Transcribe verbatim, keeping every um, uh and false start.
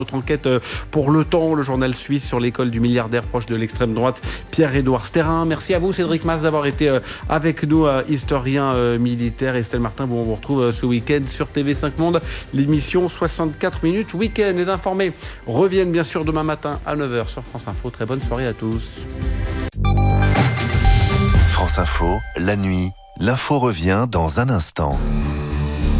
Notre enquête pour Le Temps, le journal suisse sur l'école du milliardaire proche de l'extrême droite, Pierre-Édouard Sterrin. Merci à vous, Cédric Mas, d'avoir été avec nous, historien militaire. Estelle Martin, on vous retrouve ce week-end sur T V cinq Monde. L'émission soixante-quatre minutes week-end. Les informés reviennent bien sûr demain matin à neuf heures sur France Info. Très bonne soirée à tous. France Info, la nuit, l'info revient dans un instant.